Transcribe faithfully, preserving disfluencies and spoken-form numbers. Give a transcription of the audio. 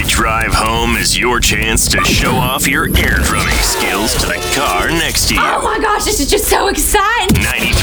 drive home is your chance to show off your air drumming skills to the car next to you. Oh my gosh, this is just so exciting. ninety